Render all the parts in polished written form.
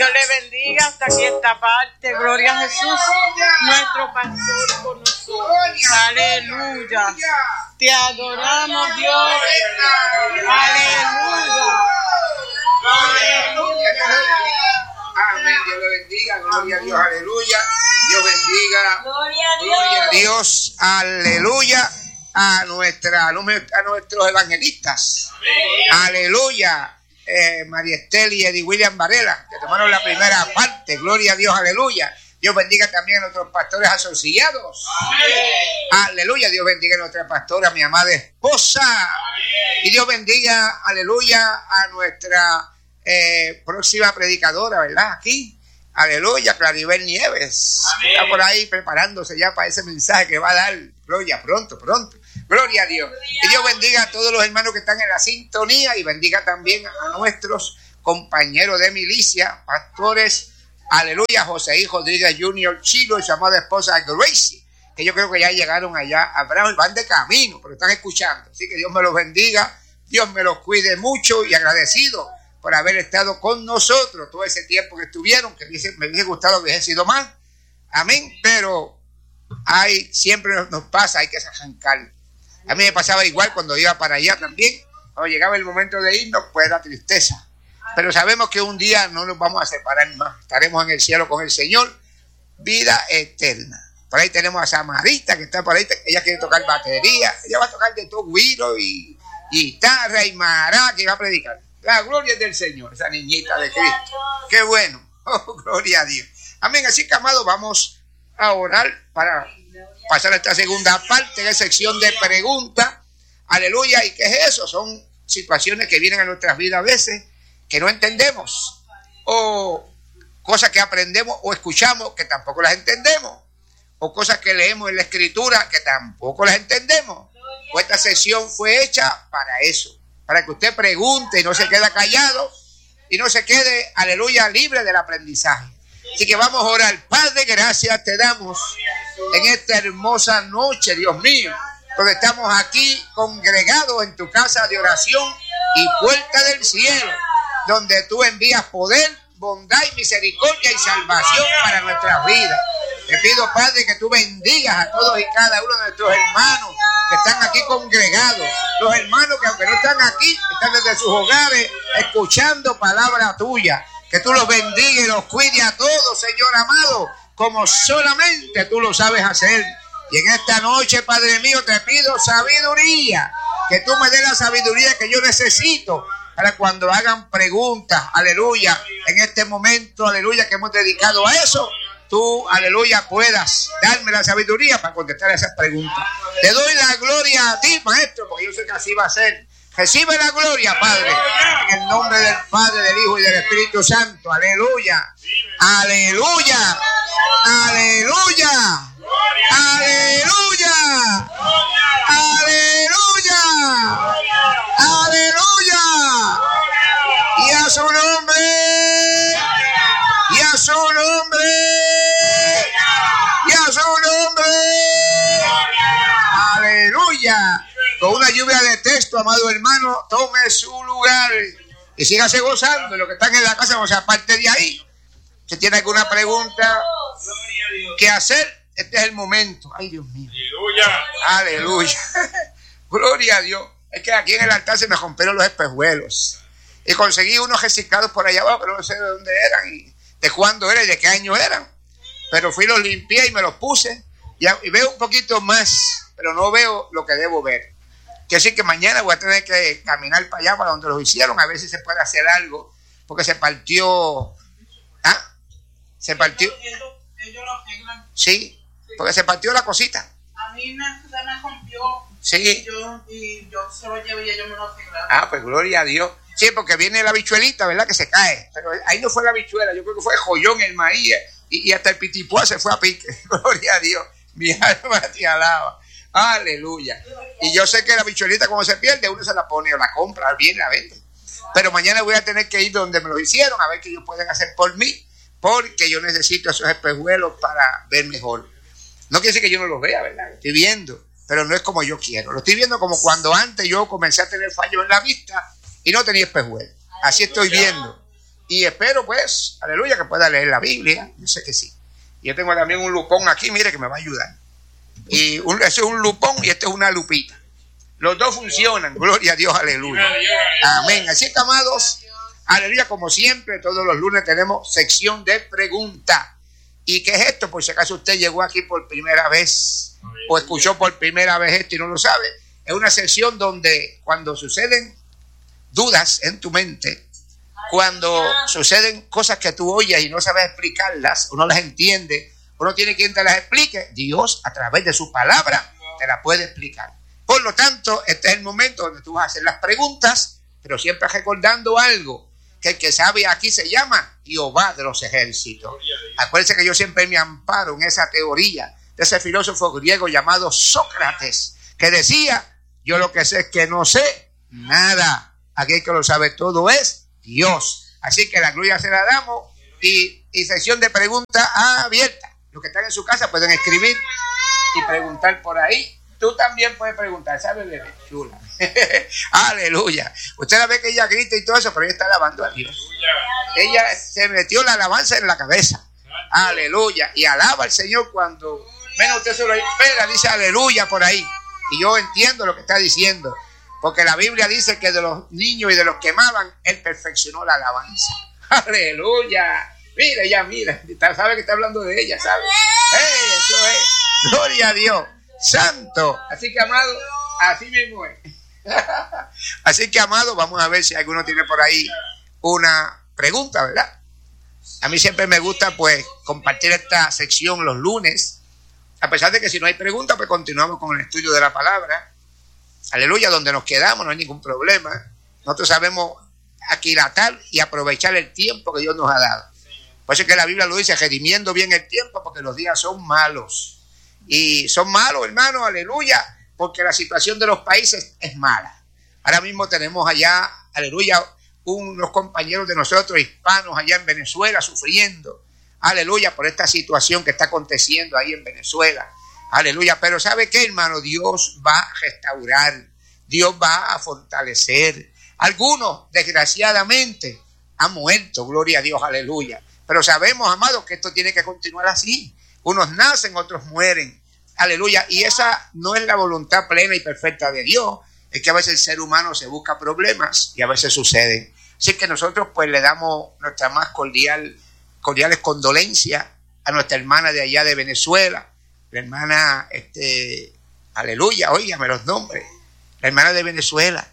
Dios le bendiga hasta aquí esta parte. Gloria a Jesús, nuestro pastor con nosotros. Aleluya. Te adoramos, Dios. Aleluya. Amén. Dios le bendiga. Gloria a Dios. Aleluya. Dios bendiga. Gloria a Dios. Aleluya. A nuestros evangelistas. Aleluya. María Estel y Eddie William Varela, que tomaron la primera parte. Gloria a Dios, aleluya. Dios bendiga también a nuestros pastores asociados. Aleluya. Dios bendiga a nuestra pastora, mi amada esposa. Y Dios bendiga, aleluya, a nuestra próxima predicadora, ¿verdad? Aquí, aleluya, Claribel Nieves. Está por ahí preparándose ya para ese mensaje que va a dar, gloria, pronto. Gloria a Dios. Y Dios bendiga a todos los hermanos que están en la sintonía y bendiga también a nuestros compañeros de milicia, pastores, aleluya, José I. Rodríguez Jr. Chilo y su amada esposa Gracie, que yo creo que ya llegaron allá a Brown, van de camino, pero están escuchando. Así que Dios me los bendiga, Dios me los cuide mucho y agradecido por haber estado con nosotros todo ese tiempo que estuvieron, que me hubiese gustado que hubiese sido más. Amén, pero siempre nos pasa, hay que arrancar. A mí me pasaba igual cuando iba para allá también. Cuando llegaba el momento de irnos, pues era tristeza. Pero sabemos que un día no nos vamos a separar más. Estaremos en el cielo con el Señor. Vida eterna. Por ahí tenemos a Samarita, que está por ahí. Ella quiere tocar batería. Ella va a tocar de todo, güiro y guitarra y mará, que va a predicar. La gloria es del Señor, esa niñita de Cristo. Qué bueno. Oh, gloria a Dios. Amén. Así que, amados, vamos a orar para pasar a esta segunda parte, de sección de preguntas. Aleluya. ¿Y qué es eso? Son situaciones que vienen a nuestras vidas a veces que no entendemos, o cosas que aprendemos o escuchamos que tampoco las entendemos, o cosas que leemos en la Escritura que tampoco las entendemos. Pues esta sesión fue hecha para eso, para que usted pregunte y no se quede callado y no se quede, aleluya, libre del aprendizaje. Así que vamos a orar. Padre, gracias te damos en esta hermosa noche, Dios mío, donde estamos aquí congregados en tu casa de oración y puerta del cielo, donde tú envías poder, bondad y misericordia y salvación para nuestras vidas. Te pido, Padre, que tú bendigas a todos y cada uno de nuestros hermanos que están aquí congregados. Los hermanos que aunque no están aquí, están desde sus hogares escuchando palabra tuya. Que tú los bendiga y los cuide a todos, Señor amado, como solamente tú lo sabes hacer. Y en esta noche, Padre mío, te pido sabiduría. Que tú me des la sabiduría que yo necesito para cuando hagan preguntas, aleluya, en este momento, aleluya, que hemos dedicado a eso, tú, aleluya, puedas darme la sabiduría para contestar esas preguntas. Te doy la gloria a ti, Maestro, porque yo sé que así va a ser. Recibe la gloria, Padre, en el nombre del Padre, del Hijo y del Espíritu Santo. Aleluya, aleluya, aleluya, aleluya, aleluya, aleluya. Y a su nombre, y a su nombre, y a su nombre. Aleluya. Con una lluvia de texto, amado hermano, tome su lugar y sígase gozando. Los que están en la casa, no se aparte de ahí. Si tiene alguna pregunta que hacer, este es el momento. Ay, Dios mío. Aleluya. Aleluya. Gloria a Dios. Es que aquí en el altar se me rompieron los espejuelos. Y conseguí unos reciclados por allá abajo, pero no sé de dónde eran, y de cuándo eran, y de qué año eran. Pero fui, los limpié y me los puse. Y veo un poquito más, pero no veo lo que debo ver. Quiere decir que mañana voy a tener que caminar para allá, para donde los hicieron, a ver si se puede hacer algo, porque se partió. ¿Ah? Se partió. Ellos lo arreglan. Sí, porque se partió la cosita. A mí se me rompió. Sí. Y yo se lo llevé y ellos me lo arreglaron. Ah, pues gloria a Dios. Sí, porque viene la bichuelita, ¿verdad? Que se cae. Pero ahí no fue la bichuela, yo creo que fue el joyón, el maíz, y hasta el pitipuá se fue a pique. Gloria a Dios. Mi alma te alaba. Aleluya. Y yo sé que la bichuelita, como se pierde, uno se la pone o la compra, viene, la vende. Pero mañana voy a tener que ir donde me lo hicieron, a ver qué ellos pueden hacer por mí, porque yo necesito esos espejuelos para ver mejor. No quiere decir que yo no los vea, ¿verdad? Lo estoy viendo, pero no es como yo quiero. Lo estoy viendo como cuando antes yo comencé a tener fallos en la vista y no tenía espejuelos. Así estoy viendo. Y espero pues, aleluya, que pueda leer la Biblia. Yo sé que sí. Y yo tengo también un lupón aquí, mire, que me va a ayudar. Y ese es un lupón y este es una lupita. Los dos funcionan, gloria a Dios, aleluya. Amén. Así que, amados, aleluya, como siempre, todos los lunes tenemos sección de preguntas. ¿Y qué es esto? Por si acaso usted llegó aquí por primera vez o escuchó por primera vez esto y no lo sabe. Es una sección donde cuando suceden dudas en tu mente, cuando suceden cosas que tú oyes y no sabes explicarlas, o no las entiende, o no tiene quien te las explique, Dios a través de su palabra te la puede explicar. Por lo tanto, este es el momento donde tú vas a hacer las preguntas, pero siempre recordando algo, que el que sabe aquí se llama Jehová de los ejércitos. Acuérdense que yo siempre me amparo en esa teoría de ese filósofo griego llamado Sócrates, que decía, yo lo que sé es que no sé nada. Aquel que lo sabe todo es Dios. Así que la gloria se la damos y sección de preguntas abierta. Los que están en su casa pueden escribir y preguntar por ahí. Tú también puedes preguntar, ¿sabes, bebé? Chula. Aleluya. Usted la ve que ella grita y todo eso, pero ella está alabando a Dios. Ella se metió la alabanza en la cabeza. Aleluya. Y alaba al Señor cuando menos usted se lo espera, dice aleluya por ahí. Y yo entiendo lo que está diciendo. Porque la Biblia dice que de los niños y de los que amaban, Él perfeccionó la alabanza. Aleluya. Mira, ella mira. Sabe que está hablando de ella, ¿sabe? Eso es. Gloria a Dios. Santo. Así que, amado, así mismo es. Así que, amado, vamos a ver si alguno tiene por ahí una pregunta, ¿verdad? A mí siempre me gusta, pues, compartir esta sección los lunes. A pesar de que si no hay pregunta, pues continuamos con el estudio de la palabra. Aleluya, donde nos quedamos, no hay ningún problema. Nosotros sabemos aquilatar y aprovechar el tiempo que Dios nos ha dado. Por eso es que la Biblia lo dice, redimiendo bien el tiempo, porque los días son malos. Y son malos, hermanos, aleluya, porque la situación de los países es mala. Ahora mismo tenemos allá, aleluya, unos compañeros de nosotros, hispanos, allá en Venezuela, sufriendo, aleluya, por esta situación que está aconteciendo ahí en Venezuela. Aleluya, pero ¿sabe qué, hermano? Dios va a restaurar, Dios va a fortalecer. Algunos, desgraciadamente, han muerto, gloria a Dios, aleluya. Pero sabemos, amados, que esto tiene que continuar así. Unos nacen, otros mueren. Aleluya. Y esa no es la voluntad plena y perfecta de Dios. Es que a veces el ser humano se busca problemas y a veces suceden. Así que nosotros pues le damos nuestra más cordiales condolencias a nuestra hermana de allá de Venezuela. La hermana, aleluya, óigame los nombres. La hermana de Venezuela.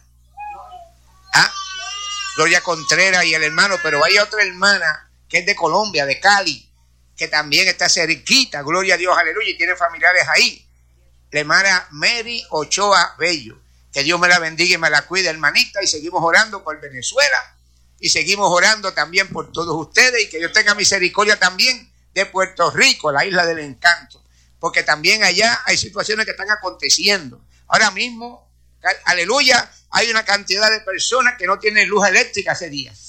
Gloria Contreras y el hermano, pero hay otra hermana que es de Colombia, de Cali, que también está cerquita, gloria a Dios, aleluya, y tiene familiares ahí. La hermana Mary Ochoa Bello, que Dios me la bendiga y me la cuide, hermanita, y seguimos orando por Venezuela, y seguimos orando también por todos ustedes, y que Dios tenga misericordia también de Puerto Rico, la isla del encanto, porque también allá hay situaciones que están aconteciendo. Ahora mismo, aleluya, hay una cantidad de personas que no tienen luz eléctrica hace días.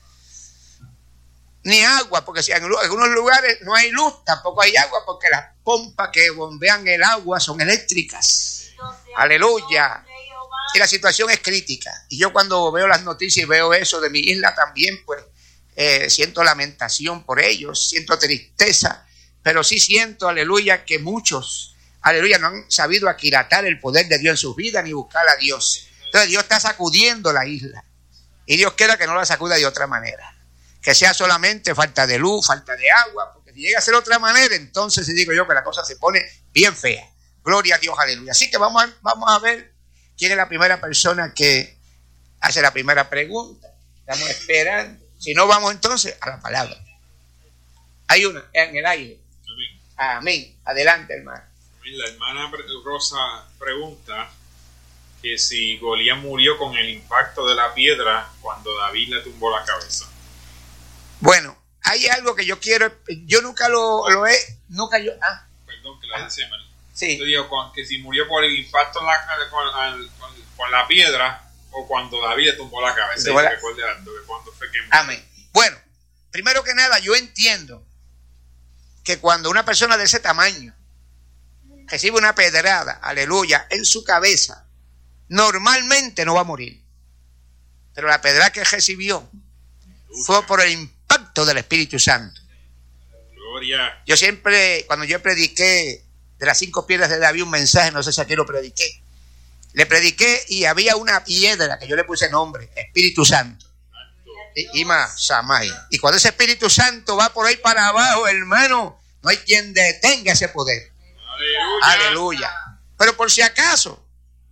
Ni agua, porque si en algunos lugares no hay luz, tampoco hay agua, porque las pompas que bombean el agua son eléctricas. Aleluya. Y la situación es crítica. Y yo cuando veo las noticias y veo eso de mi isla también, pues siento lamentación por ellos, siento tristeza, pero sí siento, aleluya, que muchos, aleluya, no han sabido aquilatar el poder de Dios en sus vidas ni buscar a Dios. Entonces Dios está sacudiendo la isla. Y Dios quiera que no la sacuda de otra manera. Que sea solamente falta de luz, falta de agua, porque si llega a ser otra manera, entonces sí digo yo que la cosa se pone bien fea. Gloria a Dios, aleluya. Así que vamos a ver quién es la primera persona que hace la primera pregunta. Estamos esperando. Si no, vamos entonces a la palabra. Hay una en el aire. Amén. Adelante, hermano. La hermana Rosa pregunta que si Goliat murió con el impacto de la piedra cuando David le tumbó la cabeza. Bueno, hay algo que yo quiero, yo nunca lo he, nunca yo, Perdón que la dice mal. Sí. Yo digo que si murió por el impacto con la piedra o cuando David le tumbó la cabeza. Y recuerde cuando fue que murió. Amén. Bueno, primero que nada, yo entiendo que cuando una persona de ese tamaño recibe una pedrada, aleluya, en su cabeza, normalmente no va a morir. Pero la pedrada que recibió fue por el impacto del Espíritu Santo. Gloria. Yo siempre, cuando yo prediqué de las 5 piedras de David un mensaje, no sé si aquí lo prediqué, le prediqué y había una piedra que yo le puse nombre, Espíritu Santo. Ima Samay. Y cuando ese Espíritu Santo va por ahí para abajo, hermano, no hay quien detenga ese poder. Aleluya. Pero por si acaso,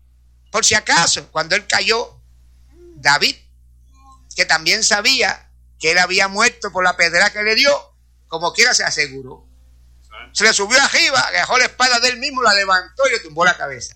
cuando él cayó, David, que también sabía que él había muerto por la pedra que le dio, como quiera se aseguró. Se le subió arriba, agarró la espada de él mismo, la levantó y le tumbó la cabeza.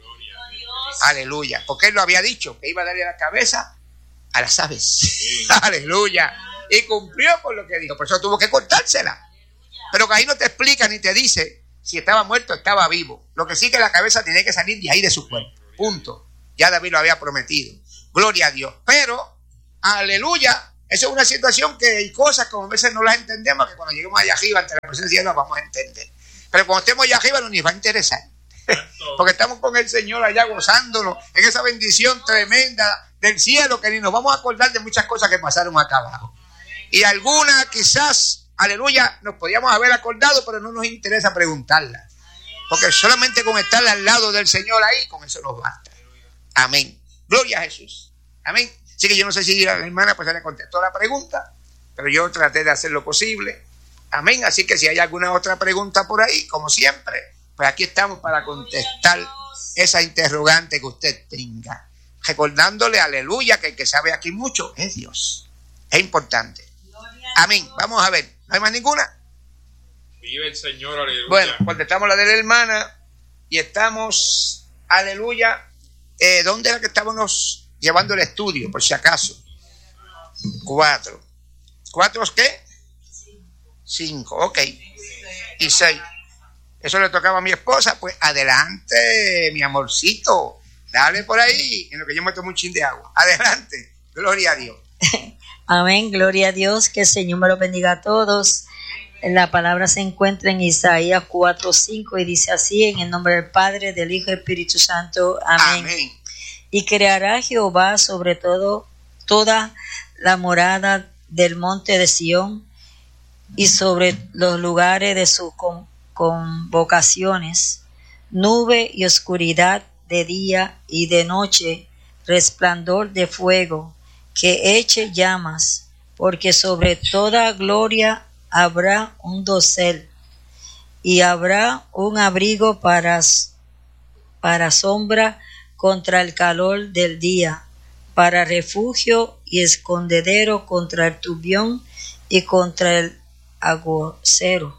Aleluya. Porque él lo había dicho, que iba a darle la cabeza a las aves. Sí. Aleluya. Y cumplió con lo que dijo. Por eso tuvo que cortársela. Pero que ahí no te explica ni te dice si estaba muerto o estaba vivo. Lo que sí que la cabeza tiene que salir de ahí de su cuerpo. Punto. Ya David lo había prometido. Gloria a Dios. Pero, aleluya, eso es una situación que hay cosas como a veces no las entendemos, que cuando lleguemos allá arriba ante la presencia de Dios las vamos a entender. Pero cuando estemos allá arriba no nos va a interesar. Porque estamos con el Señor allá gozándonos en esa bendición tremenda del cielo, que ni nos vamos a acordar de muchas cosas que pasaron acá abajo. Y algunas quizás, aleluya, nos podíamos haber acordado, pero no nos interesa preguntarlas. Porque solamente con estar al lado del Señor ahí, con eso nos basta. Amén. Gloria a Jesús. Amén. Así que yo no sé si la hermana pues se le contestó la pregunta, pero yo traté de hacer lo posible. Amén. Así que si hay alguna otra pregunta por ahí, como siempre, pues aquí estamos para contestar esa interrogante que usted tenga. Recordándole, aleluya, que el que sabe aquí mucho es Dios. Es importante. Amén. Vamos a ver. ¿No hay más ninguna? Vive el Señor, aleluya. Bueno, contestamos la de la hermana y estamos, aleluya. ¿Dónde era que estábamos llevando el estudio, por si acaso? 4. ¿4 qué? 5, ok. Y 6. Eso le tocaba a mi esposa. Pues adelante, mi amorcito. Dale por ahí, en lo que yo me tomo un chin de agua. Adelante. Gloria a Dios. Amén, gloria a Dios. Que el Señor me lo bendiga a todos. La palabra se encuentra en Isaías 4:5 y dice así: en el nombre del Padre, del Hijo y del Espíritu Santo. Amén. Amén. Y creará Jehová sobre todo toda la morada del monte de Sión y sobre los lugares de sus convocaciones, nube y oscuridad de día y de noche, resplandor de fuego, que eche llamas, porque sobre toda gloria habrá un dosel, y habrá un abrigo para sombra contra el calor del día, para refugio y escondedero contra el turbión y contra el aguacero.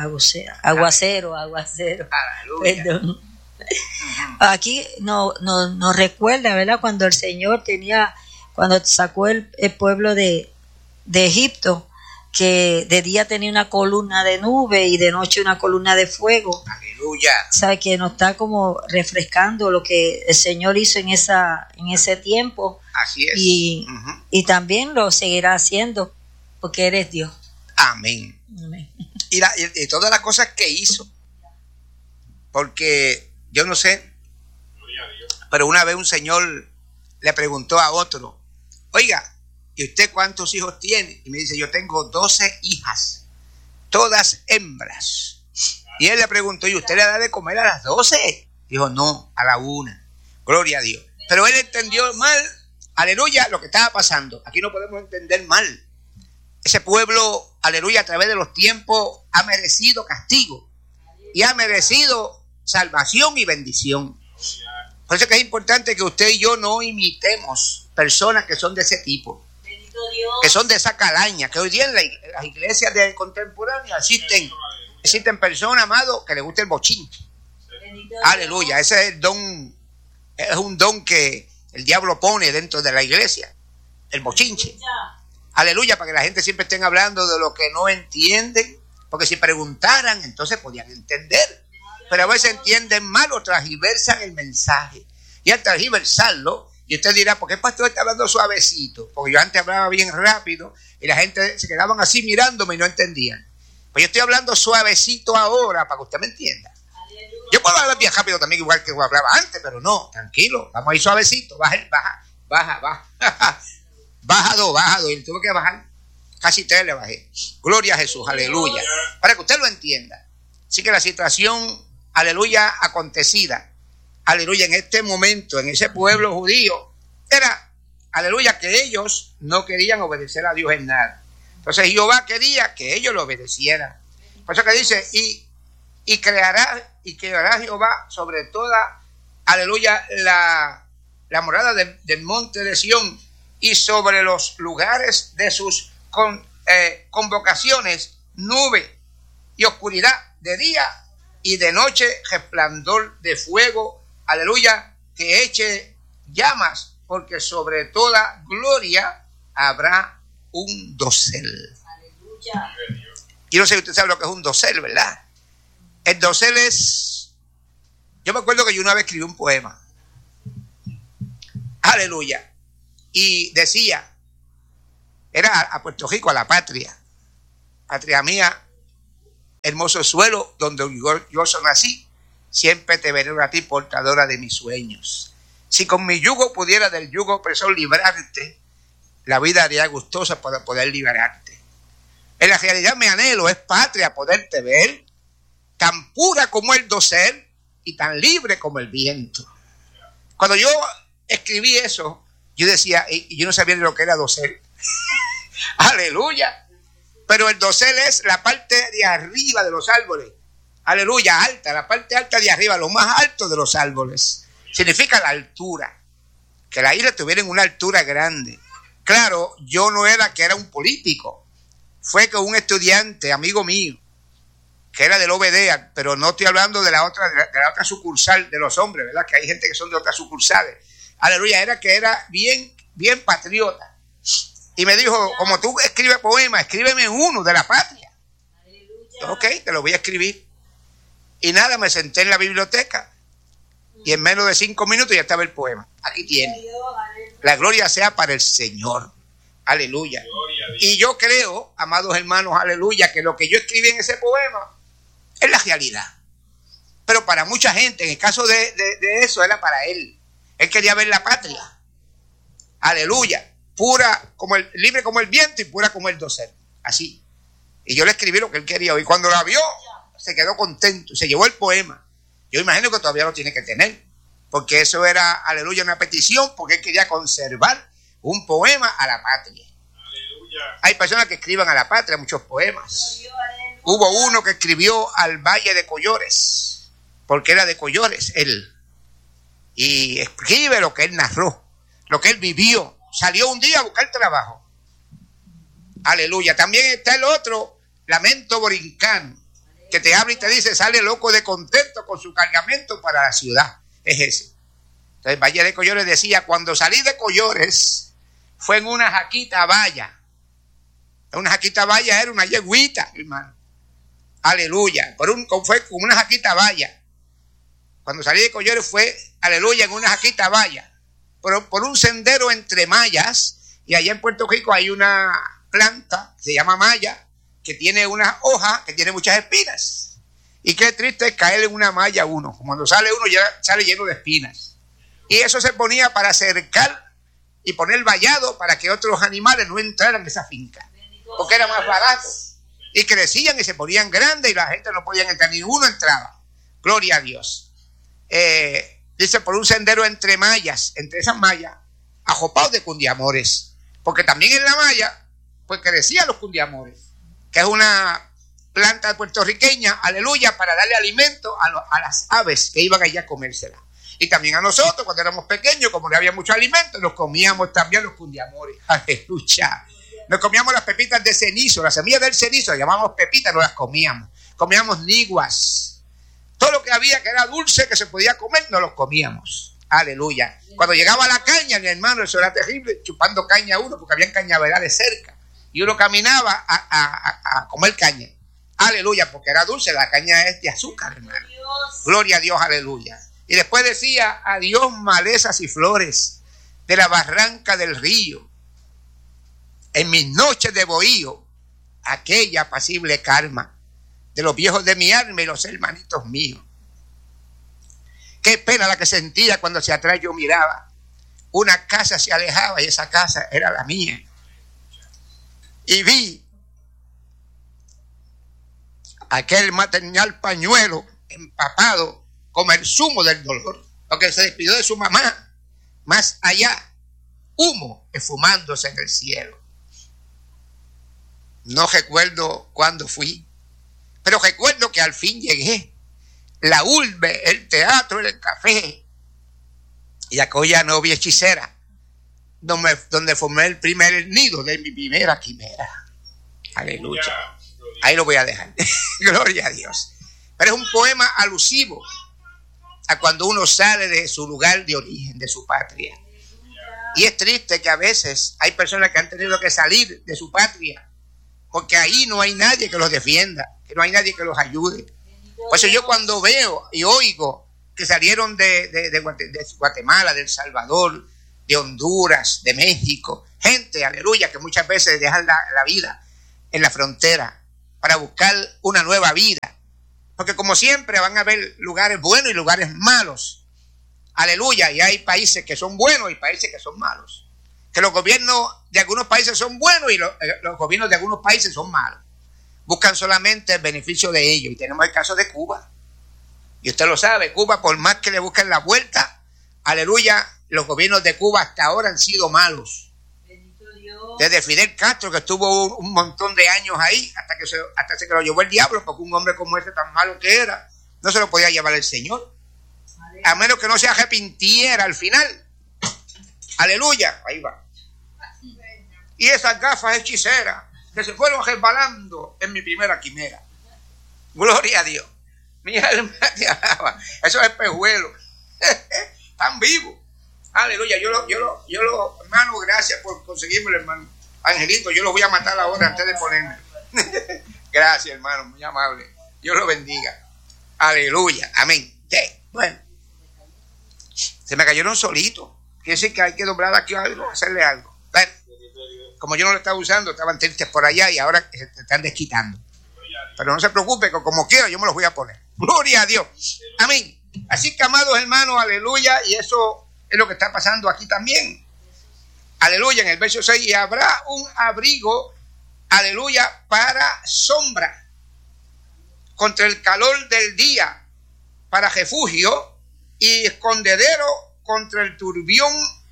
Perdón. Aquí nos recuerda, ¿verdad? Cuando el Señor cuando sacó el pueblo de Egipto, que de día tenía una columna de nube y de noche una columna de fuego. Aleluya. O sea, que nos está como refrescando lo que el Señor hizo en ese tiempo. Así es. Y también lo seguirá haciendo, porque eres Dios. Amén. Amén. Y todas las cosas que hizo. Porque yo no sé, pero una vez un señor le preguntó a otro: oiga, ¿y usted cuántos hijos tiene? Y me dice: yo tengo 12 hijas, todas hembras. Y él le preguntó: ¿y usted le da de comer a las 12? Dijo: no, a la una. Gloria a Dios. Pero él entendió mal, aleluya, lo que estaba pasando. Aquí no podemos entender mal. Ese pueblo, aleluya, a través de los tiempos ha merecido castigo y ha merecido salvación y bendición. Por eso que es importante que usted y yo no imitemos personas que son de ese tipo, que son de esa calaña, que hoy día en las iglesias contemporáneas existen personas, amados, que les gusta el bochinche. Aleluya, ese es el don, es un don que el diablo pone dentro de la iglesia, el bochinche. Aleluya, para que la gente siempre esté hablando de lo que no entienden, porque si preguntaran, entonces podían entender. Pero a veces entienden mal o transgiversan el mensaje. Y al transgiversarlo, y usted dirá: ¿por qué el pastor está hablando suavecito? Porque yo antes hablaba bien rápido y la gente se quedaban así mirándome y no entendían. Pues yo estoy hablando suavecito ahora para que usted me entienda. Yo puedo hablar bien rápido también, igual que hablaba antes, pero no, tranquilo, vamos a ir suavecito. Baja 2, y tuve que bajar Casi 3 le bajé. Gloria a Jesús, aleluya. Para que usted lo entienda. Así que la situación, aleluya, acontecida, aleluya, en este momento, en ese pueblo judío, era, aleluya, que ellos no querían obedecer a Dios en nada. Entonces Jehová quería que ellos lo obedecieran. Por eso que dice, y creará Jehová sobre toda, aleluya, la morada del monte de Sión y sobre los lugares de sus convocaciones, nube y oscuridad de día y de noche, resplandor de fuego, aleluya, que eche llamas, porque sobre toda gloria habrá un dosel. Aleluya. Y no sé si usted sabe lo que es un dosel, ¿verdad? El dosel es, yo me acuerdo que yo una vez escribí un poema, aleluya, y decía, era a Puerto Rico, a la patria mía, hermoso suelo donde yo nací, siempre te venero a ti, portadora de mis sueños. Si con mi yugo pudiera del yugo opresor librarte, la vida haría gustosa para poder liberarte. En la realidad mi anhelo es patria, poderte ver, tan pura como el dosel y tan libre como el viento. Cuando yo escribí eso, yo decía, y yo no sabía lo que era dosel. Aleluya. Pero el dosel es la parte de arriba de los árboles. Aleluya, alta, la parte alta de arriba, lo más alto de los árboles. Significa la altura. Que la isla tuviera en una altura grande. Claro, yo no era que era un político. Fue que un estudiante, amigo mío, que era del OBDEA, pero no estoy hablando de la otra sucursal de los hombres, ¿verdad? Que hay gente que son de otras sucursales. Aleluya, era que era bien patriota. Y me dijo, como tú escribes poemas, escríbeme uno de la patria. Aleluya. Ok, te lo voy a escribir. Y nada, me senté en la biblioteca y en menos de 5 minutos ya estaba el poema. Aquí tiene. La gloria sea para el Señor. Aleluya. Y yo creo, amados hermanos, aleluya, que lo que yo escribí en ese poema es la realidad. Pero para mucha gente, en el caso de eso, era para él. Él quería ver la patria. Aleluya. Pura, libre como el viento y pura como el dosel. Así. Y yo le escribí lo que él quería. Y cuando la vio, se quedó contento. Se llevó el poema. Yo imagino que todavía lo tiene que tener. Porque eso era, aleluya, una petición. Porque él quería conservar un poema a la patria. Aleluya. Hay personas que escriban a la patria muchos poemas. Hubo uno que escribió al Valle de Collores. Porque era de Collores él. Y escribe lo que él narró. Lo que él vivió. Salió un día a buscar trabajo. Aleluya. También está el otro, Lamento Borincano, que te habla y te dice, sale loco de contento con su cargamento para la ciudad. Es ese. Entonces Valle de Collores decía, cuando salí de Collores, fue en una jaquita valla. Una jaquita valla era una yeguita, hermano. Aleluya. Fue como una jaquita valla. Cuando salí de Collores fue, aleluya, en una jaquita valla. Por un sendero entre mallas, y allá en Puerto Rico hay una planta que se llama malla, que tiene una hoja que tiene muchas espinas. Y qué triste es caer en una malla uno. Cuando sale uno ya sale lleno de espinas. Y eso se ponía para cercar y poner vallado para que otros animales no entraran en esa finca. Porque era más barato. Y crecían y se ponían grandes y la gente no podía entrar, ni uno entraba. Gloria a Dios. Dice, por un sendero entre mallas, entre esas mallas, ajopados de cundiamores. Porque también en la malla, pues crecían los cundiamores, que es una planta puertorriqueña, aleluya, para darle alimento a las aves que iban allá a comérsela. Y también a nosotros, cuando éramos pequeños, como no había mucho alimento, nos comíamos también los cundiamores. Aleluya. Nos comíamos las pepitas de cenizo, las semillas del cenizo, las llamábamos pepitas, no las comíamos. Comíamos niguas. Todo lo que había que era dulce, que se podía comer, nos lo comíamos. Aleluya. Cuando llegaba la caña, mi hermano, eso era terrible, chupando caña uno, porque había cañaverales cerca. Y uno caminaba a comer caña. Aleluya, porque era dulce, la caña es de azúcar, hermano. Gloria a Dios, aleluya. Y después decía, adiós malezas y flores de la barranca del río. En mis noches de bohío, aquella apacible calma de los viejos de mi alma y los hermanitos míos. Qué pena la que sentía cuando hacia atrás yo miraba. Una casa se alejaba y esa casa era la mía. y vi aquel maternal pañuelo empapado como el zumo del dolor, porque se despidió de su mamá. Más allá, humo esfumándose en el cielo. No recuerdo cuándo fui, pero recuerdo que al fin llegué. La urbe, el teatro, el café y aquella novia hechicera donde formé el primer nido de mi primera quimera. Aleluya. Ahí lo voy a dejar. Gloria a Dios. Pero es un poema alusivo a cuando uno sale de su lugar de origen, de su patria. Y es triste que a veces hay personas que han tenido que salir de su patria porque ahí no hay nadie que los defienda, que no hay nadie que los ayude. Por eso yo cuando veo y oigo que salieron de Guatemala, de El Salvador, de Honduras, de México, gente, aleluya, que muchas veces dejan la vida en la frontera para buscar una nueva vida. Porque como siempre van a haber lugares buenos y lugares malos. Aleluya, y hay países que son buenos y países que son malos. Que los gobiernos de algunos países son buenos y los gobiernos de algunos países son malos. Buscan solamente el beneficio de ellos. Y tenemos el caso de Cuba. Y usted lo sabe, Cuba, por más que le busquen la vuelta, aleluya, los gobiernos de Cuba hasta ahora han sido malos. Desde Fidel Castro, que estuvo un montón de años ahí, hasta que lo llevó el diablo, porque un hombre como ese tan malo que era, no se lo podía llevar el Señor. A menos que no se arrepintiera al final. Aleluya, ahí va. Y esas gafas hechiceras que se fueron resbalando en mi primera quimera. Gloria a Dios. Mi alma te alaba. Esos espejuelos están vivos. Aleluya. Yo lo, hermano, gracias por conseguirme, hermano. Angelito, yo lo voy a matar ahora antes de ponerme. Gracias, hermano, muy amable. Dios lo bendiga. Aleluya. Amén. ¿Qué? Bueno. Se me cayeron solitos. Quiere decir que hay que doblar aquí algo, hacerle algo. Bueno, como yo no lo estaba usando, estaban tristes por allá y ahora se están desquitando. Pero no se preocupe, que como quiera yo me los voy a poner. Gloria a Dios. Amén. Así que, amados hermanos, aleluya, y eso es lo que está pasando aquí también. Aleluya, en el verso 6, y habrá un abrigo, aleluya, para sombra, contra el calor del día, para refugio y escondedero contra el turbión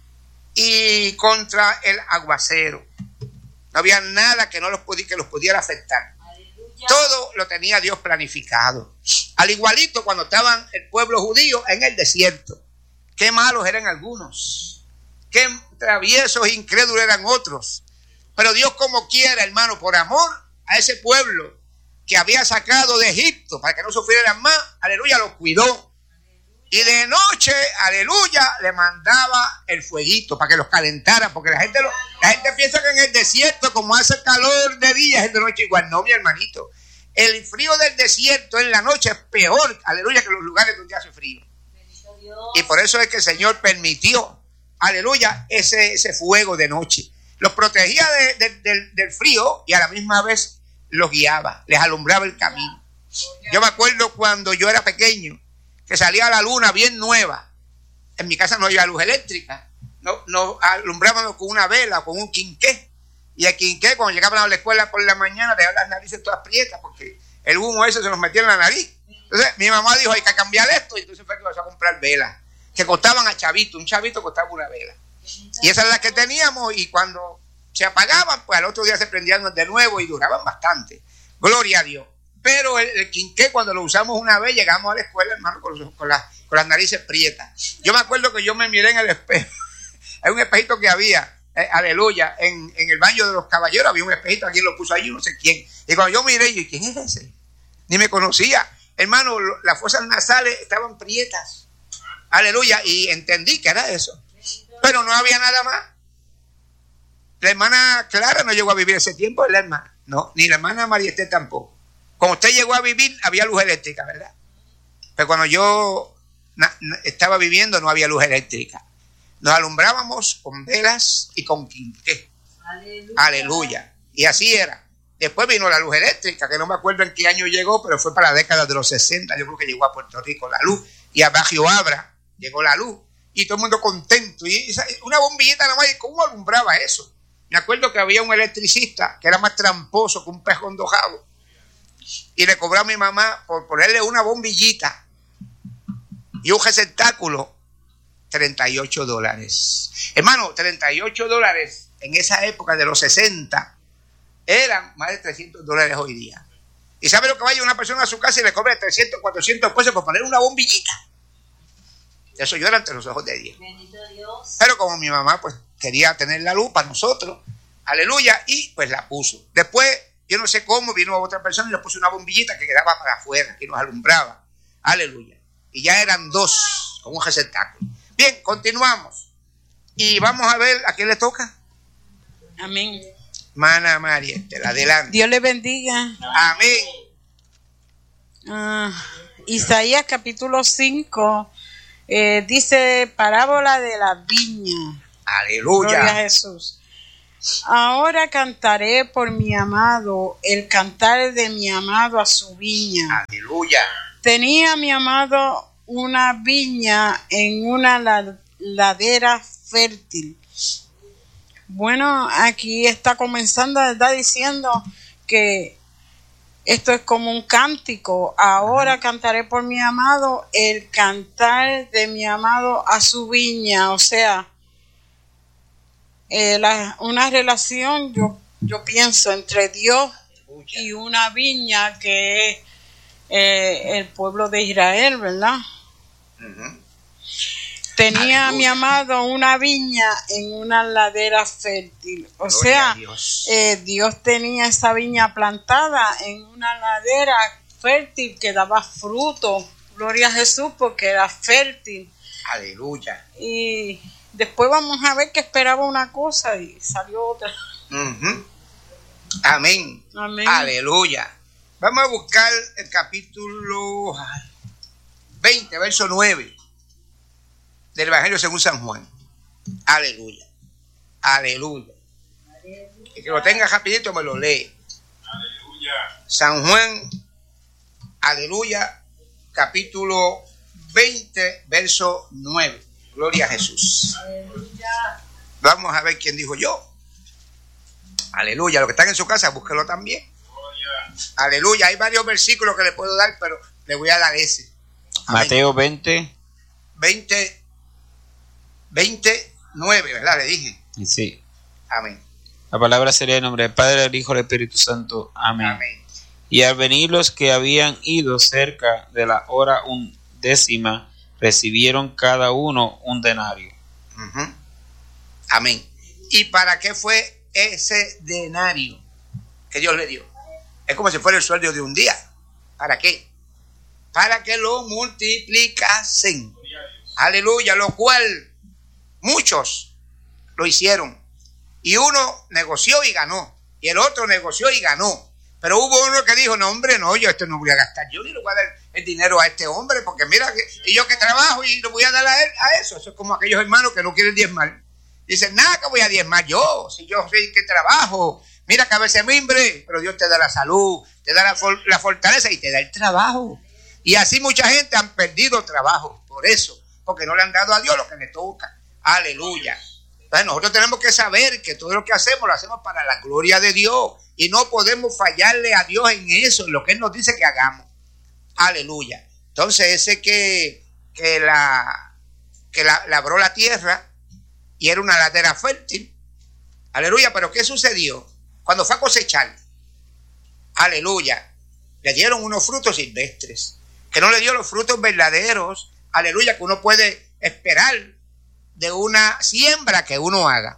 y contra el aguacero. No había nada que los pudiera afectar. Aleluya. Todo lo tenía Dios planificado. Al igualito cuando estaban el pueblo judío en el desierto. Qué malos eran algunos. Qué traviesos e incrédulos eran otros. Pero Dios, como quiera, hermano, por amor a ese pueblo que había sacado de Egipto para que no sufrieran más, aleluya, los cuidó. Y de noche, aleluya, le mandaba el fueguito para que los calentara, porque la gente piensa que en el desierto, como hace calor de día, es de noche igual. No, mi hermanito. El frío del desierto en la noche es peor, aleluya, que los lugares donde hace frío. Y por eso es que el Señor permitió, aleluya, ese fuego de noche. Los protegía del frío y a la misma vez los guiaba, les alumbraba el camino. Yo me acuerdo cuando yo era pequeño, que salía la luna bien nueva. En mi casa no había luz eléctrica. No alumbrábamos con una vela, con un quinqué. Y el quinqué, cuando llegaban a la escuela por la mañana, dejaban las narices todas prietas, porque el humo ese se nos metía en la nariz. Entonces mi mamá dijo, hay que cambiar esto. Y entonces fue que vas a comprar velas, que costaban a chavito. Un chavito costaba una vela. Y esas eran las que teníamos, y cuando se apagaban, pues al otro día se prendían de nuevo y duraban bastante. Gloria a Dios. Pero el quinqué, cuando lo usamos una vez, llegamos a la escuela, hermano, con las narices prietas. Yo me acuerdo que yo me miré en el espejo. Hay un espejito que había, aleluya, en el baño de los caballeros había un espejito, alguien lo puso ahí, no sé quién. Y cuando yo miré, yo, ¿quién es ese? Ni me conocía. Hermano, las fosas nasales estaban prietas. Aleluya, y entendí que era eso. Pero no había nada más. La hermana Clara no llegó a vivir ese tiempo, ¿es la hermana? No, ni la hermana María Esther tampoco. Cuando usted llegó a vivir, había luz eléctrica, ¿verdad? Pero cuando yo estaba viviendo, no había luz eléctrica. Nos alumbrábamos con velas y con quinqué. Aleluya. Aleluya. Y así era. Después vino la luz eléctrica, que no me acuerdo en qué año llegó, pero fue para la década de los 60. Yo creo que llegó a Puerto Rico la luz. Y a Bajo Abra llegó la luz. Y todo el mundo contento. Y una bombillita nada más. ¿Cómo alumbraba eso? Me acuerdo que había un electricista que era más tramposo que un pez condojado. Y le cobró a mi mamá por ponerle una bombillita y un receptáculo $38. Hermano, $38 en esa época de los 60 eran más de $300 hoy día. ¿Y sabe lo que vaya una persona a su casa y le cobre 300, 400 pesos por poner una bombillita? Eso llora ante los ojos de Dios. Bendito Dios. Pero como mi mamá pues quería tener la luz para nosotros, aleluya, y pues la puso. Después, yo no sé cómo, vino otra persona y le puso una bombillita que quedaba para afuera, que nos alumbraba. Aleluya. Y ya eran 2 con un receptáculo. Bien, continuamos. Y vamos a ver a quién le toca. Amén. Mana María, adelante. Dios le bendiga. Amén. Isaías capítulo 5 dice parábola de la viña. Aleluya. Gloria a Jesús. Ahora cantaré por mi amado, el cantar de mi amado a su viña. Aleluya. Tenía mi amado una viña en una ladera fértil. Bueno, aquí está comenzando, está diciendo que esto es como un cántico. Ahora cantaré por mi amado, el cantar de mi amado a su viña. O sea, una relación, yo pienso, entre Dios y una viña que es el pueblo de Israel, ¿verdad? Tenía mi amado una viña en una ladera fértil. O sea, Dios tenía esa viña plantada en una ladera fértil que daba fruto. Gloria a Jesús, porque era fértil. Aleluya. Y después vamos a ver que esperaba una cosa y salió otra. Amén. Amén. Aleluya. Vamos a buscar el capítulo 20, verso 9 del Evangelio según San Juan. Aleluya. Aleluya. El que lo tenga rapidito me lo lee. Aleluya. San Juan, aleluya, capítulo 20, verso 9. Gloria a Jesús. Aleluya. Vamos a ver quién dijo yo. Aleluya. Los que están en su casa, búsquenlo también. Gloria. Aleluya. Hay varios versículos que le puedo dar, pero le voy a dar ese. Amén. Mateo 20. 29, ¿verdad? Le dije. Sí. Amén. La palabra sería en nombre del Padre, del Hijo y del Espíritu Santo. Amén. Amén. Y al venir los que habían ido cerca de la hora 10, recibieron cada uno un denario. Amén. ¿Y para qué fue ese denario que Dios le dio? Es como si fuera el sueldo de un día. ¿Para qué? Para que lo multiplicasen. Aleluya. Lo cual muchos lo hicieron. Y uno negoció y ganó. Y el otro negoció y ganó. Pero hubo uno que dijo, no hombre, no, yo esto no voy a gastar. Yo ni le voy a dar el dinero a este hombre, porque mira, y yo que trabajo y le voy a dar a él a eso. Eso es como aquellos hermanos que no quieren diezmar. Dicen, nada que voy a diezmar yo, si yo soy que trabajo. Mira que a veces mimbre, pero Dios te da la salud, te da la fortaleza y te da el trabajo. Y así mucha gente han perdido trabajo por eso, porque no le han dado a Dios lo que le toca. Aleluya. Entonces nosotros tenemos que saber que todo lo que hacemos lo hacemos para la gloria de Dios y no podemos fallarle a Dios en eso, en lo que Él nos dice que hagamos. Aleluya. Entonces ese que labró la tierra y era una ladera fértil. Aleluya. Pero ¿qué sucedió? Cuando fue a cosechar, aleluya, le dieron unos frutos silvestres, que no le dio los frutos verdaderos, aleluya, que uno puede esperar de una siembra que uno haga.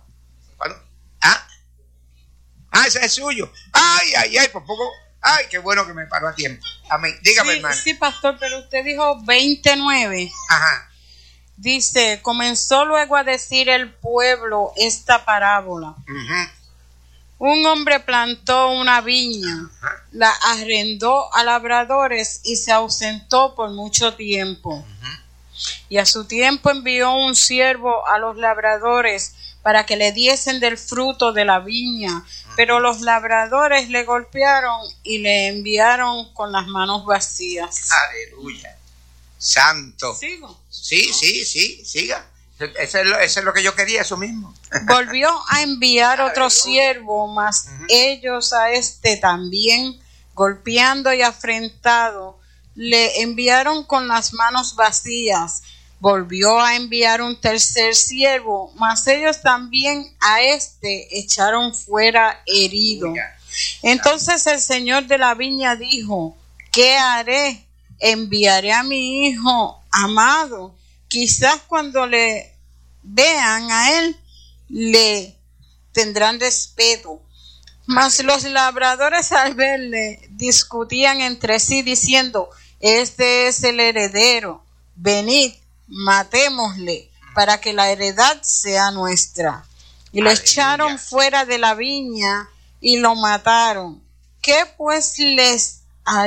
Ese es suyo. Ay, por poco. Ay, qué bueno que me paró a tiempo. Amén. Dígame, Sí, hermano. sí, pastor, pero usted dijo 29. Ajá. Dice, comenzó luego a decir el pueblo esta parábola. Un hombre plantó una viña, la arrendó a labradores y se ausentó por mucho tiempo. Y a su tiempo envió un siervo a los labradores para que le diesen del fruto de la viña. Pero los labradores le golpearon y le enviaron con las manos vacías. Aleluya. Santo. ¿Sigo? Sí, siga. Eso es lo que yo quería, eso mismo. Volvió a enviar otro siervo, mas ellos a este también, golpeando y afrentado, le enviaron con las manos vacías. Volvió a enviar un tercer siervo, mas ellos también a este echaron fuera herido. Entonces el señor de la viña dijo: ¿qué haré? Enviaré a mi hijo amado. Quizás cuando le vean a él, le tendrán respeto. Mas los labradores al verle discutían entre sí diciendo: este es el heredero, venid, matémosle, para que la heredad sea nuestra. Y lo echaron fuera de la viña y lo mataron. ¿Qué pues les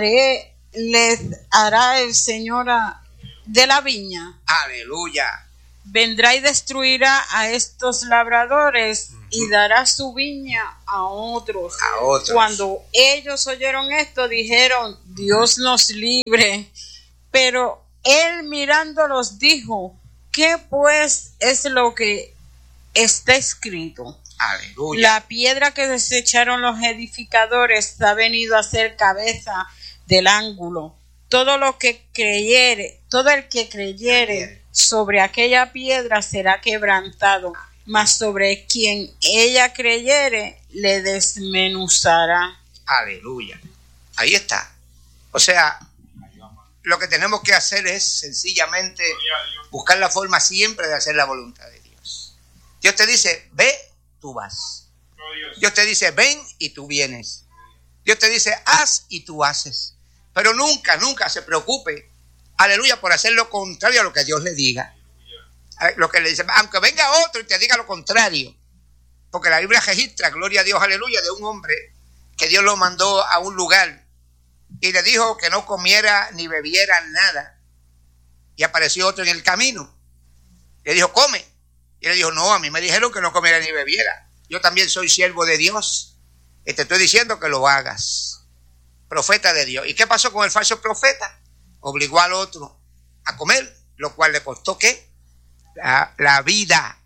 hará el Señor de la viña? Aleluya. Vendrá y destruirá a estos labradores y dará su viña a otros. Cuando ellos oyeron esto, dijeron: Dios nos libre. Pero él mirándolos dijo: ¿qué pues es lo que está escrito? Aleluya. La piedra que desecharon los edificadores ha venido a ser cabeza del ángulo. Todo el que creyere sobre aquella piedra será quebrantado, mas sobre quien ella creyere le desmenuzará. Aleluya. Ahí está. O sea, lo que tenemos que hacer es sencillamente buscar la forma siempre de hacer la voluntad de Dios. Dios te dice: ve, tú vas. Dios te dice: ven y tú vienes. Dios te dice: haz y tú haces. Pero nunca se preocupe, aleluya, por hacer lo contrario a lo que Dios le diga. Lo que le dice, aunque venga otro y te diga lo contrario. Porque la Biblia registra, gloria a Dios, aleluya, de un hombre que Dios lo mandó a un lugar y le dijo que no comiera ni bebiera nada. Y apareció otro en el camino. Le dijo: come. Y le dijo: no, a mí me dijeron que no comiera ni bebiera. Yo también soy siervo de Dios y te estoy diciendo que lo hagas. Profeta de Dios. ¿Y qué pasó con el falso profeta? Obligó al otro a comer, lo cual le costó ¿qué? La vida.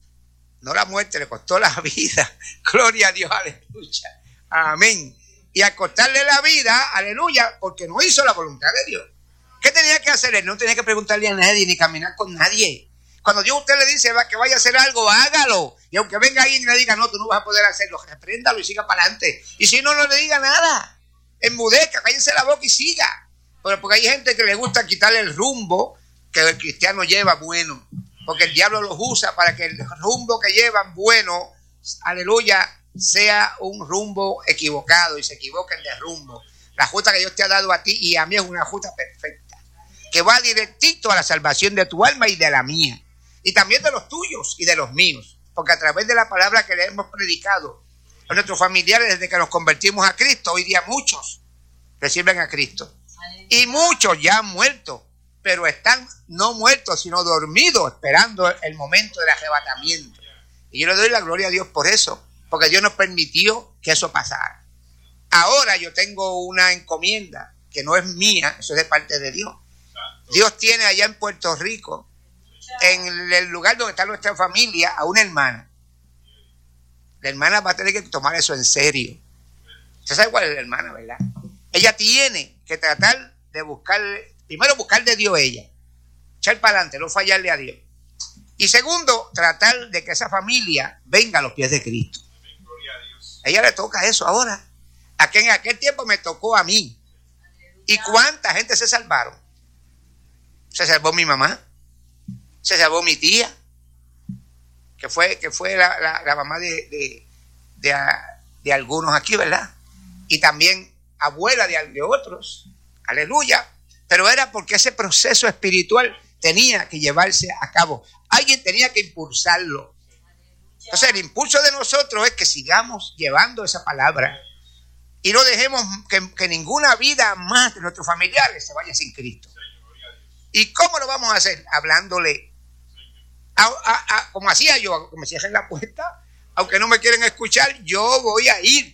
No la muerte, le costó la vida. Gloria a Dios, aleluya. Amén. Y al costarle la vida, aleluya, porque no hizo la voluntad de Dios. ¿Qué tenía que hacer él? No tenía que preguntarle a nadie ni caminar con nadie. Cuando Dios a usted le dice que vaya a hacer algo, hágalo. Y aunque venga ahí y le diga: no, tú no vas a poder hacerlo, repréndalo y siga para adelante. Y si no, no le diga nada. Enmudezca, cállense la boca y siga. Pero porque hay gente que le gusta quitarle el rumbo que el cristiano lleva bueno. Porque el diablo los usa para que el rumbo que llevan bueno, aleluya, sea un rumbo equivocado y se equivoquen de rumbo. La ruta que Dios te ha dado a ti y a mí es una ruta perfecta, que va directito a la salvación de tu alma y de la mía. Y también de los tuyos y de los míos. Porque a través de la palabra que le hemos predicado a nuestros familiares desde que nos convertimos a Cristo, hoy día muchos reciben a Cristo. Y muchos ya han muerto, pero están no muertos, sino dormidos, esperando el momento del arrebatamiento. Y yo le doy la gloria a Dios por eso, porque Dios nos permitió que eso pasara. Ahora yo tengo una encomienda que no es mía, eso es de parte de Dios. Dios tiene allá en Puerto Rico, en el lugar donde está nuestra familia, a una hermana. La hermana va a tener que tomar eso en serio. Usted sabe cuál es la hermana, ¿verdad? Ella tiene que tratar de buscar, primero buscar de Dios ella, echar para adelante, no fallarle a Dios. Y segundo, tratar de que esa familia venga a los pies de Cristo. A ella le toca eso ahora. En aquel tiempo me tocó a mí. ¿Y cuánta gente se salvaron? Se salvó mi mamá, se salvó mi tía, que fue la mamá de algunos aquí, ¿verdad? Y también abuela de otros, aleluya. Pero era porque ese proceso espiritual tenía que llevarse a cabo. Alguien tenía que impulsarlo. Entonces el impulso de nosotros es que sigamos llevando esa palabra y no dejemos que ninguna vida más de nuestros familiares se vaya sin Cristo. ¿Y cómo lo vamos a hacer? Hablándole. Como hacía yo, como me cierren la puerta, aunque no me quieren escuchar, yo voy a ir.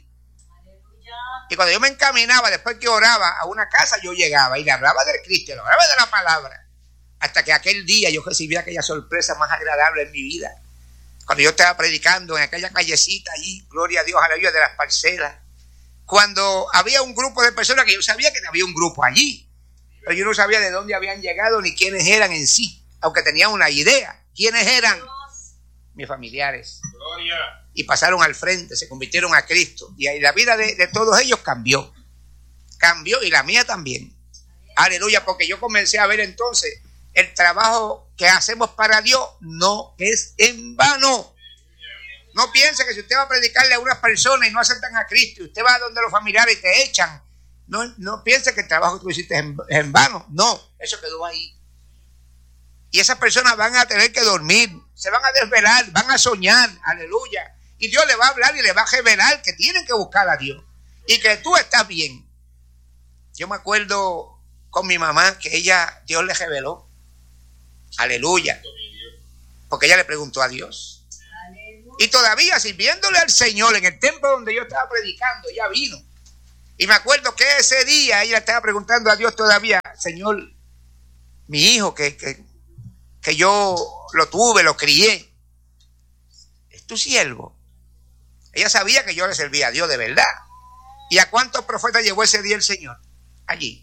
Y cuando yo me encaminaba, después que oraba a una casa, yo llegaba y le hablaba del Cristo, le hablaba de la palabra. hasta que aquel día yo recibí aquella sorpresa más agradable en mi vida. Cuando yo estaba predicando en aquella callecita allí, gloria a Dios, aleluya, de las parcelas. Cuando había un grupo de personas que yo sabía que había un grupo allí, pero yo no sabía de dónde habían llegado ni quiénes eran en sí, aunque tenía una idea. ¿Quiénes eran? Mis familiares. Gloria. Y pasaron al frente, se convirtieron a Cristo. Y ahí la vida de todos ellos cambió. Cambió y la mía también. Aleluya, porque yo comencé a ver entonces el trabajo que hacemos para Dios no es en vano. No piense que si usted va a predicarle a unas personas y no aceptan a Cristo, y usted va donde los familiares y te echan, no piense que el trabajo que tú hiciste es en vano. No, eso quedó ahí. Y esas personas van a tener que dormir, se van a desvelar, van a soñar, aleluya. Y Dios le va a hablar y le va a revelar que tienen que buscar a Dios y que tú estás bien. Yo me acuerdo con mi mamá que Dios le reveló, aleluya, porque ella le preguntó a Dios. Y todavía sirviéndole al Señor en el templo donde yo estaba predicando, ella vino. Y me acuerdo que ese día ella estaba preguntando a Dios todavía, Señor, mi hijo que yo lo tuve, lo crié, es tu siervo. Ella sabía que yo le servía a Dios de verdad. ¿Y a cuántos profetas llevó ese día el Señor? Allí.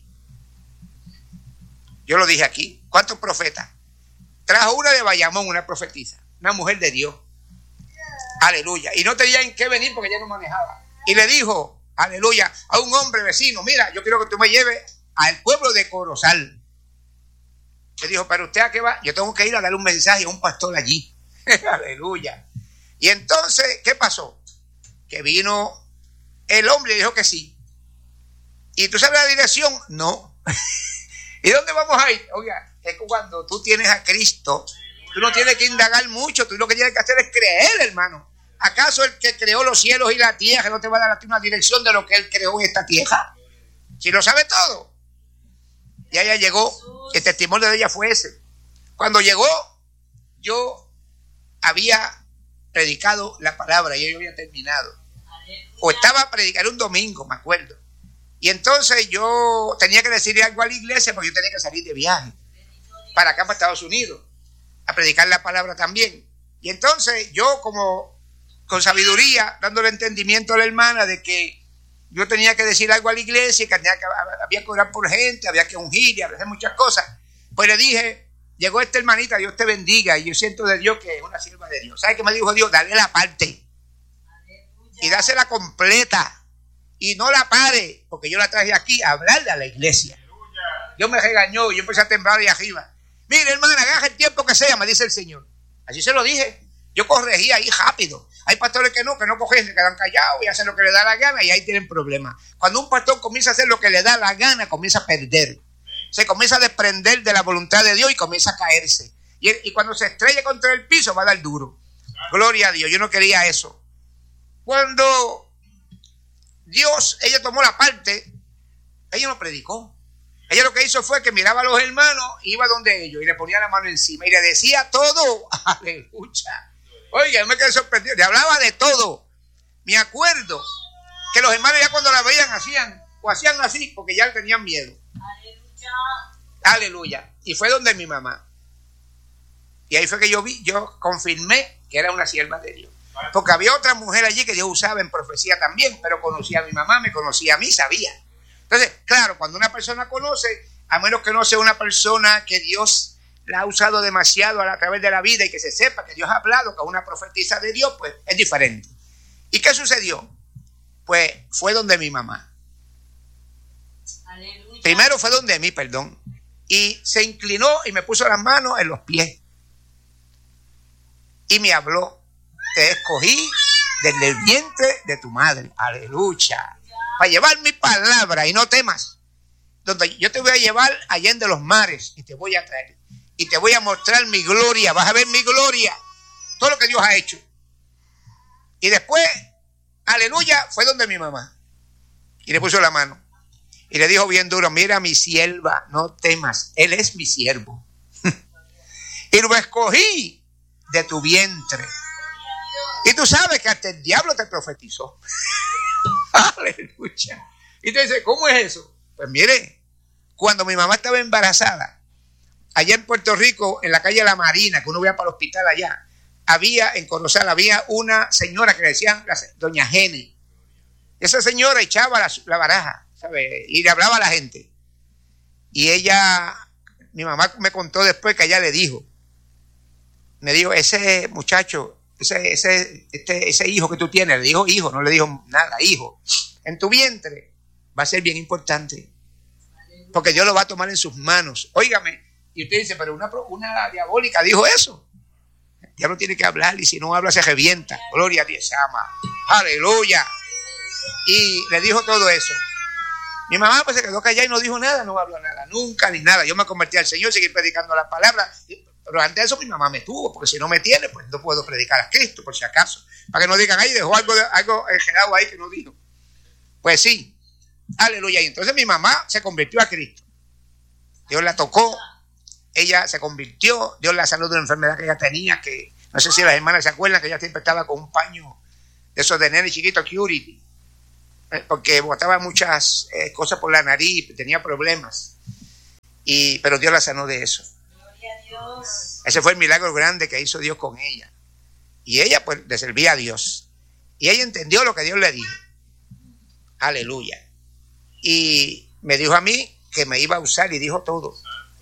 Yo lo dije aquí. ¿Cuántos profetas? Trajo una de Bayamón, una profetisa, una mujer de Dios. Aleluya. Y no tenía en qué venir porque ella no manejaba. Y le dijo, aleluya, a un hombre vecino, mira, yo quiero que tú me lleves al pueblo de Corozal. Le dijo, pero usted a qué va? Yo tengo que ir a dar un mensaje a un pastor allí. Aleluya. Y entonces, ¿qué pasó? Que vino el hombre y dijo que sí. ¿Y tú sabes la dirección? No. ¿Y dónde vamos a ir? Oiga, es que cuando tú tienes a Cristo, tú no tienes que indagar mucho, tú lo que tienes que hacer es creer, hermano. ¿Acaso el que creó los cielos y la tierra no te va a dar a ti una dirección de lo que él creó en esta tierra? Si lo sabe todo. Y ella llegó, el testimonio de ella fue ese. Cuando llegó, yo había predicado la palabra y yo había terminado. O estaba a predicar un domingo, me acuerdo. Y entonces yo tenía que decirle algo a la iglesia porque yo tenía que salir de viaje para acá, para Estados Unidos, a predicar la palabra también. Y entonces yo, como con sabiduría, dándole entendimiento a la hermana de que yo tenía que decir algo a la iglesia, que había que orar por gente, había que ungir y hacer muchas cosas, pues le dije, llegó esta hermanita, Dios te bendiga, y yo siento de Dios que es una sierva de Dios. ¿Sabes qué me dijo Dios? Dale la parte y dásela completa y no la pare, porque yo la traje aquí a hablarle a la iglesia. Dios me regañó y yo empecé a temblar ahí arriba. Mire, hermana, agarra el tiempo que sea, me dice el Señor. Así se lo dije. Yo corregí ahí rápido. Hay pastores que no cogen, se quedan callados y hacen lo que le da la gana y ahí tienen problemas. Cuando un pastor comienza a hacer lo que le da la gana, comienza a perder. Se comienza a desprender de la voluntad de Dios y comienza a caerse. Y cuando se estrella contra el piso va a dar duro. Gloria a Dios, yo no quería eso. Cuando ella tomó la parte, ella no predicó. Ella lo que hizo fue que miraba a los hermanos, iba donde ellos y le ponía la mano encima y le decía todo. Aleluya. Oiga, yo me quedé sorprendido. Le hablaba de todo. Me acuerdo que los hermanos ya cuando la veían hacían así porque ya tenían miedo. Aleluya. Aleluya. Y fue donde mi mamá. Y ahí fue que yo confirmé que era una sierva de Dios. Porque había otra mujer allí que Dios usaba en profecía también, pero conocía a mi mamá, me conocía a mí, sabía. Entonces, claro, cuando una persona conoce, a menos que no sea una persona que Dios la ha usado demasiado a través de la vida y que se sepa que Dios ha hablado, que es una profetisa de Dios, pues es diferente. ¿Y qué sucedió? Pues fue donde mi mamá. Aleluya. Primero fue donde mí, perdón. Y se inclinó y me puso las manos en los pies. Y me habló. Te escogí desde el vientre de tu madre. Aleluya. Para llevar mi palabra y no temas. Donde yo te voy a llevar allende los mares y te voy a traer. Y te voy a mostrar mi gloria. Vas a ver mi gloria. Todo lo que Dios ha hecho. Y después, aleluya, fue donde mi mamá. Y le puso la mano. Y le dijo bien duro, mira mi sierva, no temas. Él es mi siervo. Y lo escogí de tu vientre. Y tú sabes que hasta el diablo te profetizó. Aleluya. Y te dice, ¿cómo es eso? Pues mire, cuando mi mamá estaba embarazada, allá en Puerto Rico, en la calle La Marina, que uno veía para el hospital allá, en Corozal, había una señora que le decían doña Gene. Esa señora echaba la baraja, ¿sabe? Y le hablaba a la gente. Y mi mamá me contó después que ella me dijo, ese muchacho, ese hijo que tú tienes, le dijo hijo, no le dijo nada, hijo, en tu vientre va a ser bien importante, porque Dios lo va a tomar en sus manos. Óigame, y usted dice, pero una diabólica dijo eso. El diablo tiene que hablar, y si no habla se revienta. Gloria a Dios, ama. Aleluya. Y le dijo todo eso. Mi mamá pues se quedó callada y no dijo nada, no habló nada, nunca ni nada. Yo me convertí al Señor, seguí predicando la palabra, pero antes de eso mi mamá me tuvo, porque si no me tiene, pues no puedo predicar a Cristo, por si acaso. Para que no digan, ay, dejó algo enredado ahí que no dijo. Pues sí, aleluya. Y entonces mi mamá se convirtió a Cristo. Dios la tocó, ella se convirtió, Dios la sanó de una enfermedad que ella tenía, que no sé si las hermanas se acuerdan que ella siempre estaba con un paño de esos de nene chiquito, Curity, porque botaba muchas cosas por la nariz, tenía problemas, pero Dios la sanó de eso. Gloria a Dios. Ese fue el milagro grande que hizo Dios con ella. Y ella pues le servía a Dios, y ella entendió lo que Dios le dijo. Aleluya. Y me dijo a mí que me iba a usar, y dijo todo.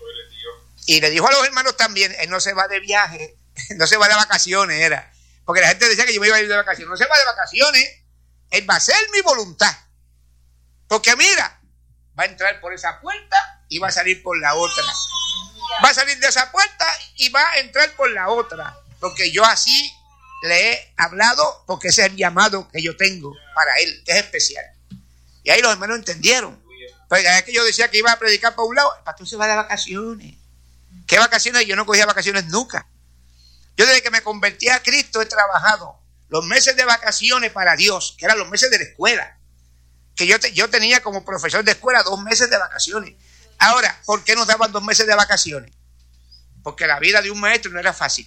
Y le dijo a los hermanos también, él no se va de viaje, no se va de vacaciones, porque la gente decía que yo me iba a ir de vacaciones. No se va de vacaciones, él va a hacer mi voluntad, porque mira, va a entrar por esa puerta y va a salir por la otra, va a salir de esa puerta y va a entrar por la otra, porque yo así le he hablado, porque ese es el llamado que yo tengo para él, que es especial. Y ahí los hermanos entendieron. Pues es que yo decía que iba a predicar por un lado, el pastor se va de vacaciones. ¿Qué vacaciones? Yo no cogía vacaciones nunca. Yo desde que me convertí a Cristo he trabajado los meses de vacaciones para Dios, que eran los meses de la escuela, que yo tenía como profesor de escuela 2 meses de vacaciones. Ahora, ¿por qué nos daban 2 meses de vacaciones? Porque la vida de un maestro no era fácil.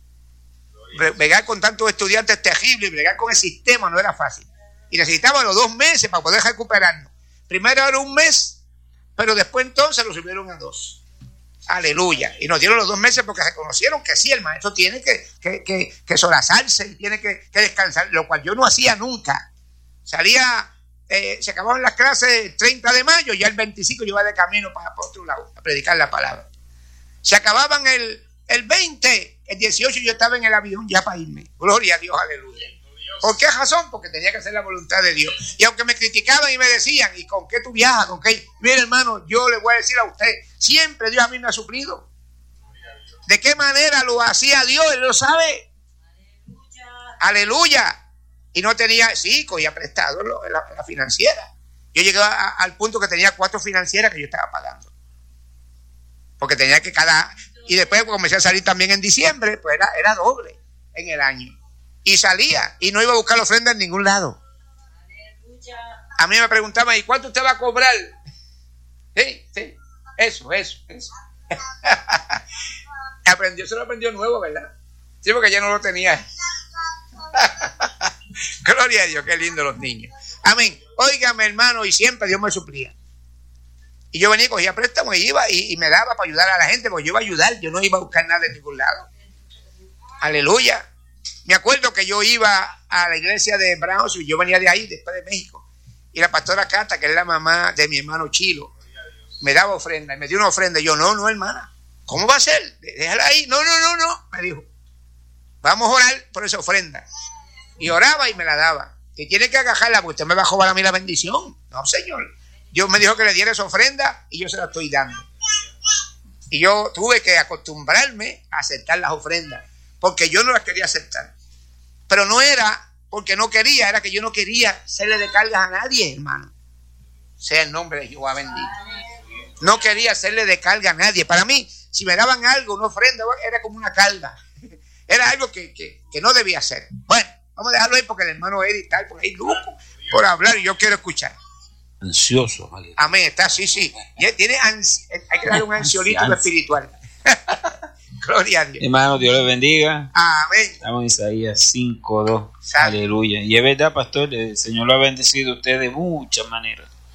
Bregar con tantos estudiantes terribles, bregar con el sistema no era fácil. Y necesitaban los 2 meses para poder recuperarnos. Primero era 1 mes, pero después entonces lo subieron a 2. Aleluya. Y nos dieron los 2 meses porque reconocieron que sí, el maestro tiene que solazarse y tiene que descansar, lo cual yo no hacía nunca. Se acababan las clases el 30 de mayo, ya el 25 yo iba de camino para otro lado a predicar la palabra. Se acababan el 20, el 18 yo estaba en el avión ya para irme. Gloria a Dios, aleluya. ¿Por qué razón? Porque tenía que hacer la voluntad de Dios. Y aunque me criticaban y me decían, ¿y con qué tú viajas? ¿Con qué? Mire, hermano, yo le voy a decir a usted, siempre Dios a mí me ha suplido. ¿De qué manera lo hacía Dios? Él lo sabe. Aleluya. Y no tenía, sí, cogía prestado la financiera. Yo llegué al punto que tenía 4 financieras que yo estaba pagando. Porque tenía que y después comencé a salir también en diciembre, pues era doble en el año. Y salía, y no iba a buscar la ofrenda en ningún lado. Aleluya. A mí me preguntaban, ¿y cuánto usted va a cobrar? Sí, eso. Se lo aprendió nuevo, ¿verdad? Sí, porque ya no lo tenía. Gloria a Dios, qué lindo los niños. Amén. Óigame, hermano, y siempre Dios me suplía. Y yo venía y cogía préstamo y iba y me daba para ayudar a la gente, porque yo iba a ayudar, yo no iba a buscar nada en ningún lado. Aleluya. Me acuerdo que yo iba a la iglesia de Brownsville, yo venía de ahí, después de México, y la pastora Cata, que es la mamá de mi hermano Chilo, me daba ofrenda, y me dio una ofrenda, y yo, no, hermana, ¿cómo va a ser? Déjala ahí, no, me dijo, vamos a orar por esa ofrenda, y oraba y me la daba, y tiene que agajarla, porque usted me va a robar a mí la bendición. No, señor, Dios me dijo que le diera esa ofrenda, y yo se la estoy dando, y yo tuve que acostumbrarme a aceptar las ofrendas, porque yo no las quería aceptar. Pero no era porque no quería, era que yo no quería hacerle de cargas a nadie, hermano. Sea el nombre de Jehová bendito. No quería hacerle de carga a nadie. Para mí, si me daban algo, una ofrenda, era como una carga. Era algo que no debía hacer. Bueno, vamos a dejarlo ahí porque el hermano Eddie está por ahí loco por hablar y yo quiero escuchar. Ansioso. Vale. Amén, está, sí. Hay que darle un ansiolito espiritual. Gloria a Dios. Hermano, Dios les bendiga. Amén. Estamos en Isaías 5:2. Aleluya. Y es verdad, pastor, el Señor lo ha bendecido a usted de muchas maneras.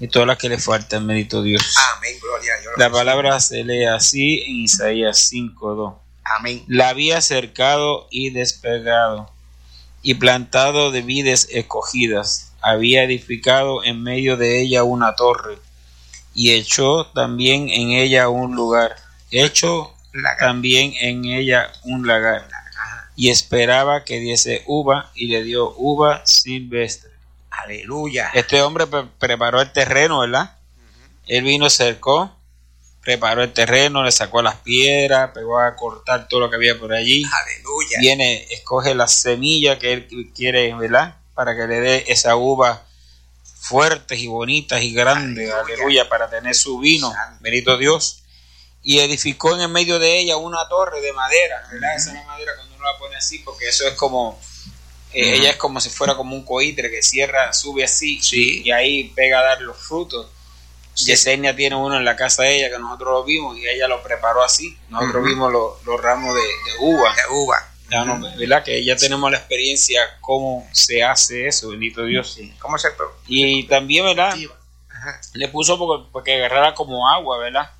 y todas las que le faltan, bendito Dios. Amén, gloria a Dios. La palabra se lee así en Isaías 5:2. Amén. La había cercado y despegado, y plantado de vides escogidas. Había edificado en medio de ella una torre, y echó también en ella un lugar. También en ella un lagar. Y esperaba que diese uva, y le dio uva silvestre. Aleluya. Este hombre preparó el terreno, ¿verdad? Él vino, cercó, preparó el terreno, le sacó las piedras, pegó a cortar todo lo que había por allí. Aleluya. Viene, escoge la semilla que él quiere, ¿verdad? Para que le dé esa uva fuertes y bonitas y grandes, aleluya, para tener su vino, bendito Dios. Y edificó en el medio de ella una torre de madera, ¿verdad? Esa es la madera cuando uno la pone así, porque eso es como, ella es como si fuera como un coitre que cierra, sube así, sí, y ahí pega a dar los frutos. Sí. Yesenia tiene uno en la casa de ella que nosotros lo vimos y ella lo preparó así. Nosotros vimos los ramos de uva. De uva. ¿Verdad? Que ya tenemos la experiencia cómo se hace eso, bendito Dios. Sí. ¿Cómo se? Y también, ¿verdad? Ajá. Le puso porque agarrara como agua, ¿verdad?